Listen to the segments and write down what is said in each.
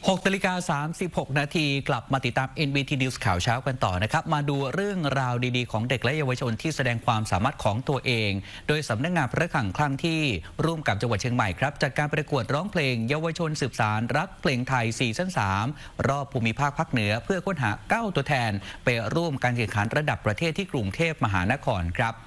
6:36 นาทีกลับมาติดตาม NBT News ข่าวเช้ากันต่อนะครับมาดูเรื่องราวดีๆของเด็กและเยาวชนที่แสดงความสามารถของตัวเองโดยสำนักงานพระคลังคลั่งที่ร่วมกับจังหวัดเชียงใหม่ครับจัดการประกวดร้องเพลงเยาวชนสืบสานรักเพลงไทยซีซั่น 3 รอบภูมิภาคภาคเหนือเพื่อค้นหา 9 ตัวแทนไปร่วมการแข่งขันระดับประเทศที่กรุงเทพมหานครครับ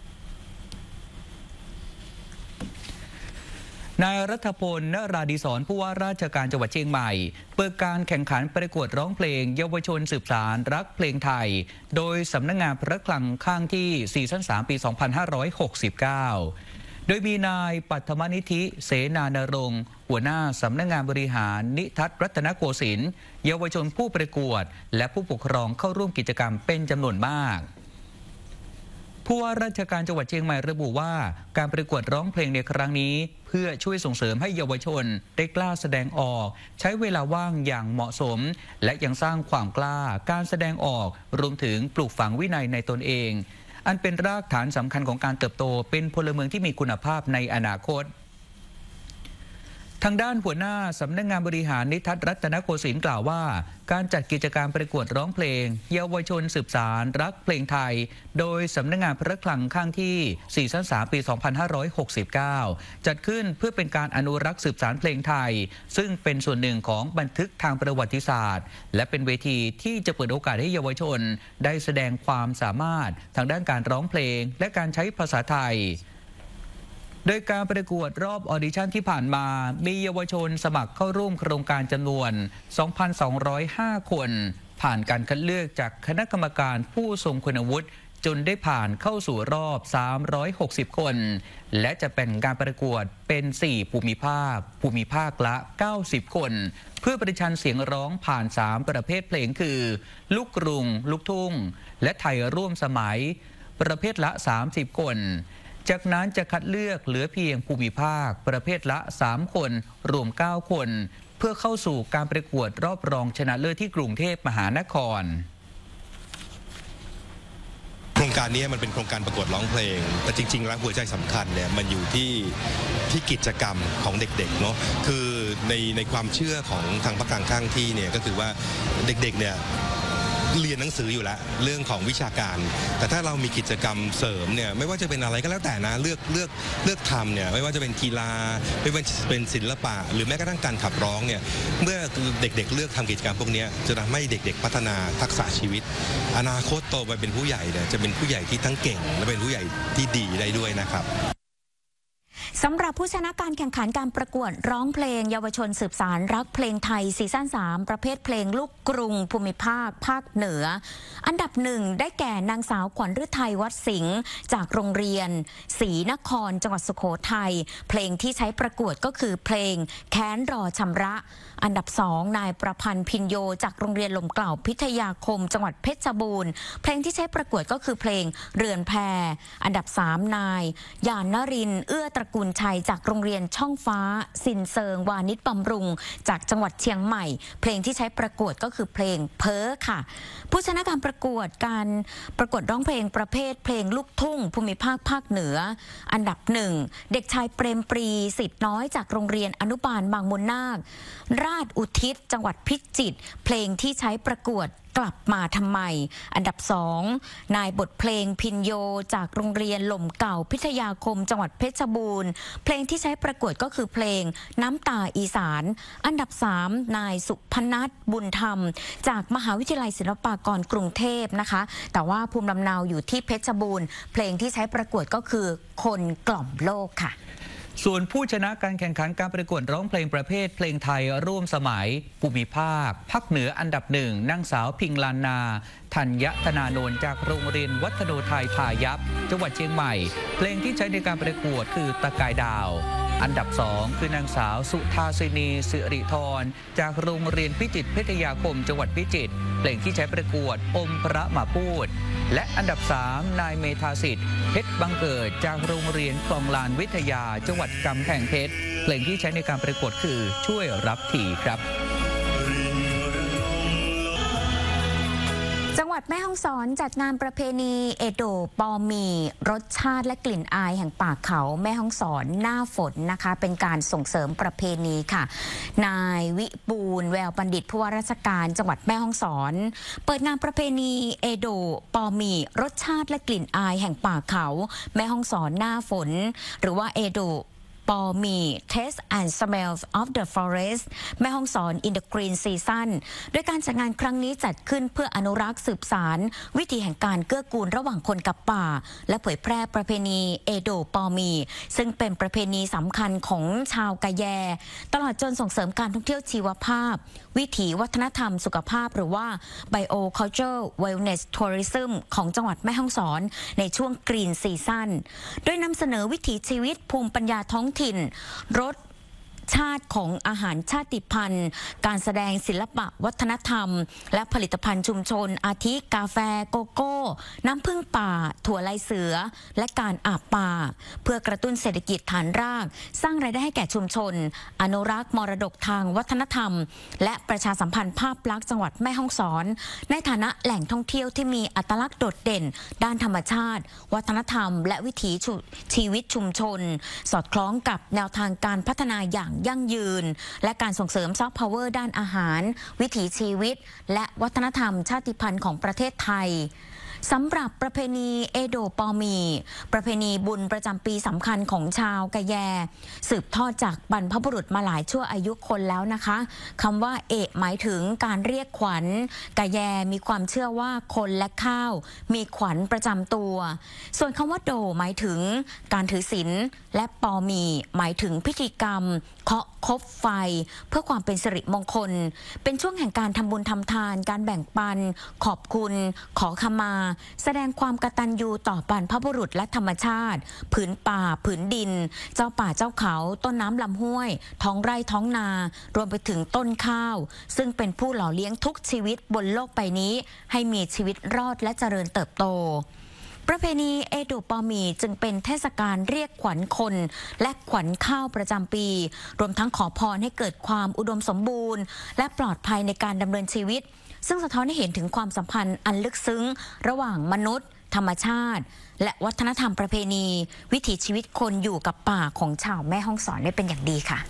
นายรัฐพล นราดิศรผู้ว่าราชการจังหวัดเชียงใหม่เปิดการแข่งขันประกวดร้องเพลงเยาวชนสืบสานรักเพลงไทยโดยสำนักงานพระคลังข้างที่ซีซั่น 3 ปี 2569 โดยมีนายปัทมนิธิเสนานรงค์หัวหน้าสำนักงานบริหารนิทัศน์รัตนโกสินทร์เยาวชนผู้ประกวดและผู้ปกครองเข้าร่วมกิจกรรมเป็นจำนวนมากผู้ว่าราชการจังหวัดเชียงใหม่ระบุว่าการประกวดร้องเพลงในครั้งนี้เพื่อช่วยส่งเสริมให้เยาวชนได้กล้าแสดงออกใช้เวลาว่างอย่างเหมาะสมและยังสร้างความกล้าการแสดงออกรวมถึงปลูกฝังวินัยในตนเองอันเป็นรากฐานสำคัญของการเติบโตเป็นพลเมืองที่มีคุณภาพในอนาคตทางด้านหัวหน้าสำนักงานบริหารนิทัศน์รัตนโกสินทร์กล่าวว่าการจัดกิจกรรมประกวดร้องเพลงเยาวชนสืบสานรักเพลงไทยโดยสำนักงานพระคลังข้างที่ซีซั่น 3 ปี 2569 จัดขึ้นเพื่อเป็นการอนุรักษ์สืบสานเพลงไทยซึ่งเป็นส่วนหนึ่งของบันทึกทางประวัติศาสตร์และเป็นเวทีที่จะเปิดโอกาสให้เยาวชนได้แสดงความสามารถทางด้านการร้องเพลงและการใช้ภาษาไทยโดยการประกวดรอบออดิชั่นที่ผ่านมามีเยาวชนสมัครเข้าร่วมโครงการจำนวน 2,205 คนผ่านการคัดเลือกจากคณะกรรมการผู้ทรงคุณวุฒิจนได้ผ่านเข้าสู่รอบ 360 คนและจะเป็นการประกวดเป็น 4 ภูมิภาคละ 90 คนเพื่อประชันเสียงร้องผ่าน 3 ประเภทเพลงคือลูกกรุงลูกทุ่งและไทยร่วมสมัยประเภทละ 30 คนจากนั้นจะคัดเลือกเหลือเพียงภูมิภาคประเภทละ 3 คนรวม 9 คนเพื่อเข้าสู่การประกวดรอบรองชนะเลิศที่กรุงเทพมหานครโครงการนี้มันเป็นโครงการประกวดร้องเพลงแต่จริงๆแล้วหัวใจสำคัญเนี่ยมันอยู่ที่กิจกรรมของเด็กๆเนาะคือในความเชื่อของทางพระคลังข้างที่เนี่ยก็คือว่าเด็กๆเนี่ยเรียนหนังสืออยู่แล้วเรื่องของวิชาการแต่ถ้าเรามีกิจกรรมเสริมเนี่ยไม่ว่าจะเป็นอะไรก็แล้วแต่นะเลือกทำเนี่ยไม่ว่าจะเป็นกีฬาไม่ว่าจะเป็นศิลปะหรือแม้กระทั่งการขับร้องเนี่ยเมื่อเด็กๆเลือกทำกิจกรรมพวกนี้จะทำให้เด็กๆพัฒนาทักษะชีวิตอนาคตโตไปเป็นผู้ใหญ่เนี่ยจะเป็นผู้ใหญ่ที่ทั้งเก่งและเป็นผู้ใหญ่ที่ดีได้ด้วยนะครับสำหรับผู้ชนะการแข่งขันการประกวดร้องเพลงเยาวชนสืบสานรักเพลงไทยซีซั่น 3 ประเภทเพลงลูกกรุงภูมิภาคภาคเหนืออันดับ 1ได้แก่นางสาวขวัญฤทัยวัดสิงห์จากโรงเรียนศรีนครจังหวัดสุโขทัยเพลงที่ใช้ประกวดก็คือเพลงแค้นรอชำระอันดับ 2นายประพันธ์พินโยจากโรงเรียนหล่มเกล้าพิทยาคมจังหวัดเพชรบูรณ์เพลงที่ใช้ประกวดก็คือเพลงเรือนแพอันดับ 3นายยานนรินทร์เอื้อตระกูลชัยจากโรงเรียนช่องฟ้าสินเซิงวานิชบำรุงจากจังหวัดเชียงใหม่เพลงที่ใช้ประกวดก็คือเพลงเพ้อค่ะผู้ชนะการประกวดร้องเพลงประเภทเพลงลูกทุ่งภูมิภาคภาคเหนืออันดับ 1เด็กชายเปรมปรีสิทธิ์น้อยจากโรงเรียนอนุบาลบางมูลนาคราชอุทิศจังหวัดพิจิตรเพลงที่ใช้ประกวดกลับมาทำไมอันดับ 2นายบทเพลงพินโยจากโรงเรียนหล่มเก่าพิทยาคมจังหวัดเพชรบูรณ์เพลงที่ใช้ประกวดก็คือเพลงน้ำตาอีสานอันดับ 3นายสุพนัสบุญธรรมจากมหาวิทยาลัยศิลปากรกรุงเทพนะคะแต่ว่าภูมิลำเนาอยู่ที่เพชรบูรณ์เพลงที่ใช้ประกวดก็คือคนกล่อมโลกค่ะส่วนผู้ชนะการแข่งขันการประกวดร้องเพลงประเภทเพลงไทยร่วมสมัยภูมิภาคภาคเหนืออันดับ 1นางสาวพิงลานนาธัญธนานนท์จากโรงเรียนวัฒโนไทยพายัพจังหวัดเชียงใหม่เพลงที่ใช้ในการประกวดคือตะกายดาวอันดับ 2คือนางสาวสุธาสินีสิริธรจากโรงเรียนพิจิตรพิทยาคมจังหวัดพิจิตรเพลงที่ใช้ประกวดอมพระมาพูดและอันดับ 3นายเมธาสิทธิ์เพชรบังเกิดจากโรงเรียนคลองลานวิทยาจังหวัดกำแพงเพชรเพลงที่ใช้ในการประกวดคือช่วยรับทีครับจังหวัดแม่ฮ่องสอนจัดงานประเพณีเอโดะปอหมี่รสชาติและกลิ่นอายแห่งป่าเขาแม่ฮ่องสอนหน้าฝนนะคะเป็นการส่งเสริมประเพณีค่ะนายวิบูลย์แววบัณฑิตผู้ว่าราชการจังหวัดแม่ฮ่องสอนเปิดงานประเพณีเอโดะปอหมี่รสชาติและกลิ่นอายแห่งป่าเขาแม่ฮ่องสอนหน้าฝนหรือว่าเอโดะปอหมี่ Taste and Smells of the Forest แม่ฮ่องสอน in the Green Season โดยการจัดงานครั้งนี้จัดขึ้นเพื่ออนุรักษ์สืบสานวิถีแห่งการเกื้อกูลระหว่างคนกับป่าและเผยแพร่ประเพณีเอโดะปอหมี่ซึ่งเป็นประเพณีสำคัญของชาวกะแยตลอดจนส่งเสริมการท่องเที่ยวชีวภาพวิถีวัฒนธรรมสุขภาพหรือว่า Bioculture Wellness Tourism ของจังหวัดแม่ฮ่องสอนในช่วง Green Season โดยนำเสนอวิถีชีวิตภูมิปัญญาท้องถิ่นรสชาติของอาหารชาติพันธุ์การแสดงศิลปะวัฒนธรรมและผลิตภัณฑ์ชุมชนอาทิกาแฟโกโก้น้ำผึ้งป่าถั่วลายเสือและการอาบป่าเพื่อกระตุ้นเศรษฐกิจฐานรากสร้างรายได้ให้แก่ชุมชนอนุรักษ์มรดกทางวัฒนธรรมและประชาสัมพันธ์ภาพลักษณ์จังหวัดแม่ฮ่องสอนในฐานะแหล่งท่องเที่ยวที่มีอัตลักษณ์โดดเด่นด้านธรรมชาติวัฒนธรรมและวิถีชีวิตชุมชนสอดคล้องกับแนวทางการพัฒนาอย่างยั่งยืนและการส่งเสริมซอฟต์พาวเวอร์ด้านอาหารวิถีชีวิตและวัฒนธรรมชาติพันธุ์ของประเทศไทยสำหรับประเพณีเอโดะปอหมี่ประเพณีบุญประจำปีสำคัญของชาวกะแยสืบทอดจากบรรพบุรุษมาหลายชั่วอายุคนแล้วนะคะคำว่าเอะหมายถึงการเรียกขวัญกะแยมีความเชื่อว่าคนและข้าวมีขวัญประจำตัวส่วนคำว่าโดหมายถึงการถือศีลและปอหมี่หมายถึงพิธีกรรมเคาะคบไฟเพื่อความเป็นสิริมงคลเป็นช่วงแห่งการทำบุญทำทานการแบ่งปันขอบคุณขอขมาแสดงความกตัญญูต่อบรรพบุรุษและธรรมชาติผืนป่าผืนดินเจ้าป่าเจ้าเขาต้นน้ำลำห้วยท้องไร่ท้องนารวมไปถึงต้นข้าวซึ่งเป็นผู้หล่อเลี้ยงทุกชีวิตบนโลกใบนี้ให้มีชีวิตรอดและเจริญเติบโตประเพณีเอโดะปอหมี่จึงเป็นเทศกาลเรียกขวัญคนและขวัญข้าวประจำปีรวมทั้งขอพรให้เกิดความอุดมสมบูรณ์และปลอดภัยในการดำเนินชีวิตซึ่งสะท้อนให้เห็นถึงความสัมพันธ์อันลึกซึ้งระหว่างมนุษย์ธรรมชาติและวัฒนธรรมประเพณีวิถีชีวิตคนอยู่กับป่าของชาวแม่ฮ่องสอนได้เป็นอย่างดีค่ะ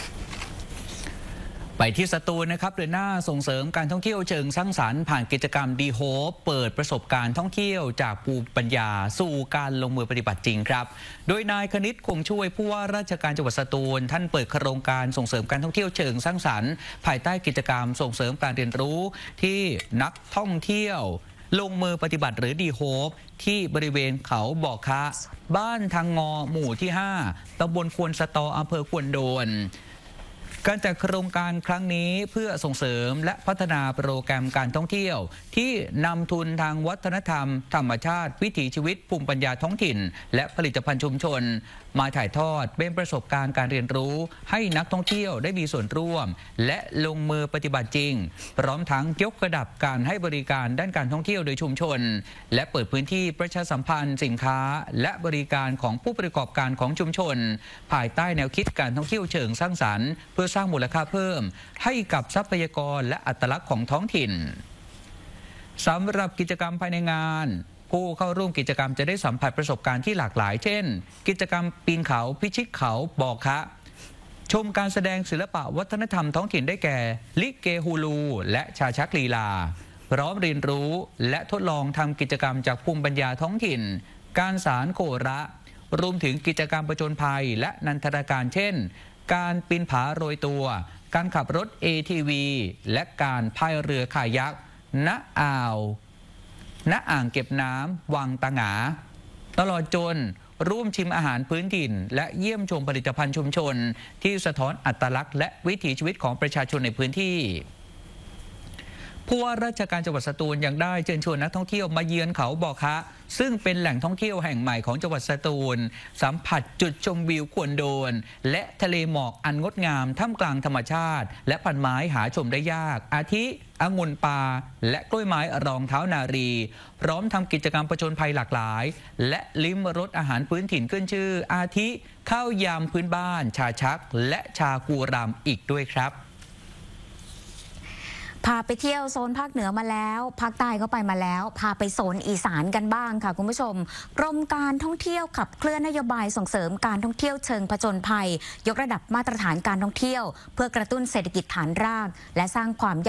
ไปที่สตูลนะครับเดือนหน้าส่งเสริมการท่องเที่ยวเชิงสร้างสรรค์ผ่านกิจกรรมดีโฮปเปิดประสบการณ์ท่องเที่ยวจากภูมิปัญญาสู่การลงมือปฏิบัติจริงครับโดยนายคณิตคงช่วยผู้ว่าราชการจังหวัดสตูลท่านเปิดโครงการส่งเสริมการท่องเที่ยวเชิงสร้างสรรค์ภายใต้กิจกรรมส่งเสริมการเรียนรู้ที่นักท่องเที่ยวลงมือปฏิบัติหรือดีโฮปที่บริเวณเขาบ่อคะบ้านทางงอหมู่ที่5ตำบลควนสตออำเภอควนโดนการจัดโครงการครั้งนี้เพื่อส่งเสริมและพัฒนาโปรแกรมการท่องเที่ยวที่นำทุนทางวัฒนธรรมธรรมชาติวิถีชีวิตภูมิปัญญาท้องถิ่นและผลิตภัณฑ์ชุมชนมาถ่ายทอดเป็นประสบการณ์การเรียนรู้ให้นักท่องเที่ยวได้มีส่วนร่วมและลงมือปฏิบัติจริงพร้อมทั้งยกระดับการให้บริการด้านการท่องเที่ยวโดยชุมชนและเปิดพื้นที่ประชาสัมพันธ์สินค้าและบริการของผู้ประกอบการของชุมชนภายใต้แนวคิดการท่องเที่ยวเชิงสร้างสรรค์เพื่อสร้างมูลค่าเพิ่มให้กับทรัพยากรและอัตลักษณ์ของท้องถิ่นสำหรับกิจกรรมภายในงานผู้เข้าร่วมกิจกรรมจะได้สัมผัสประสบการณ์ที่หลากหลายเช่นกิจกรรมปีนเขาพิชิตเขาบ่อคะชมการแสดงศิลปะวัฒนธรรมท้องถิ่นได้แก่ลิเกฮูลูและชาชักลีลาพร้อมเรียนรู้และทดลองทำกิจกรรมจากภูมิปัญญาท้องถิ่นการสานโคระรวมถึงกิจกรรมผจญภัยและนันทนาการเช่นการปีนผาโรยตัวการขับรถ ATV และการพายเรือคายักณอ่างเก็บน้ำวังตะหงาตลอดจนร่วมชิมอาหารพื้นถิ่นและเยี่ยมชมผลิตภัณฑ์ชุมชนที่สะท้อนอัตลักษณ์และวิถีชีวิตของประชาชนในพื้นที่ผู้ว่าราชการจังหวัดสตูลยังได้เชิญชวนนักท่องเที่ยวมาเยือนเขาบ่อคะซึ่งเป็นแหล่งท่องเที่ยวแห่งใหม่ของจังหวัดสตูลสัมผัสจุดชมวิวควนโดนและทะเลหมอกอันงดงามท่ามกลางธรรมชาติและพันไม้หาชมได้ยากอาทิองุ่นป่าและกล้วยไม้รองเท้านารีพร้อมทำกิจกรรมผจญภัยหลากหลายและลิ้มรสอาหารพื้นถิ่นขึ้นชื่ออาทิข้าวยำพื้นบ้านชาชักและชากูรำอีกด้วยครับพาไปเที่ยวโซนภาคเหนือมาแล้วภาคใต้ก็ไปมาแล้วพาไปโซนอีสานกันบ้างค่ะคุณผู้ชมกรมการท่องเที่ยวขับเคลื่อนนโยบายส่งเสริมการท่องเที่ยวเชิงผจญภัยยกระดับมาตรฐานการท่องเที่ยวเพื่อกระตุ้นเศรษฐกิจฐานรากและสร้างความ